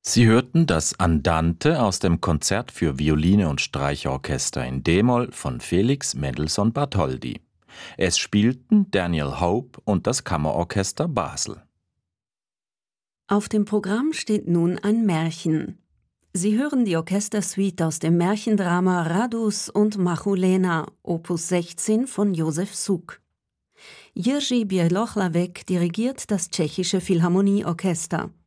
Sie hörten das Andante aus dem Konzert für Violine und Streichorchester in D-Moll von Felix Mendelssohn Bartholdy. Es spielten Daniel Hope und das Kammerorchester Basel. Auf dem Programm steht nun ein Märchen. Sie hören die Orchestersuite aus dem Märchendrama Radus und Machulena, Opus 16 von Josef Suk. Jiří Bělohlávek dirigiert das Tschechische Philharmonieorchester.